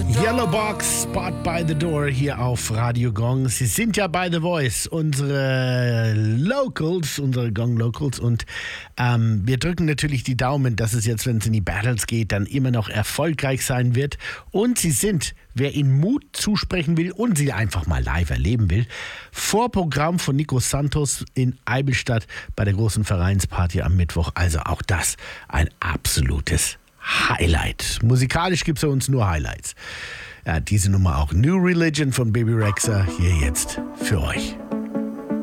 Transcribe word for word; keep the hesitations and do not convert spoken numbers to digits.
Yellow Box, Spot by the Door hier auf Radio Gong. Sie sind ja bei The Voice, unsere Locals, unsere Gong Locals. Und ähm, wir drücken natürlich die Daumen, dass es jetzt, wenn es in die Battles geht, dann immer noch erfolgreich sein wird. Und sie sind, wer ihnen Mut zusprechen will und sie einfach mal live erleben will, Vorprogramm von Nico Santos in Eibenstadt bei der großen Vereinsparty am Mittwoch. Also auch das ein absolutes Highlight. Musikalisch gibt es für uns nur Highlights. Ja, diese Nummer auch. New Religion von Baby Rexha hier jetzt für euch.